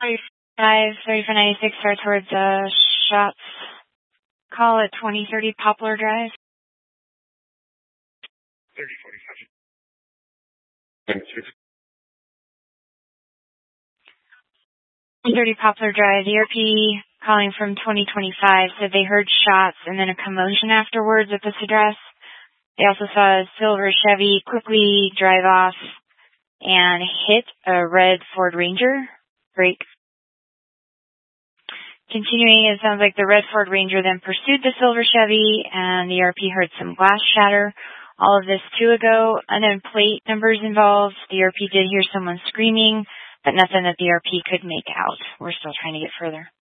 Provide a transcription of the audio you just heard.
3596 start towards shots. Call at 2030 Poplar Drive. 30 Poplar Drive. The ERP calling from 2025 said they heard shots and then a commotion afterwards at this address. They also saw a silver Chevy quickly drive off and hit a red Ford Ranger. Break. Continuing, it sounds like the red Ford Ranger then pursued the silver Chevy, and the ERP heard some glass shatter. All of this 2 ago. Unknown plate numbers involved. The ERP did hear someone screaming, but nothing that the ERP could make out. We're still trying to get further.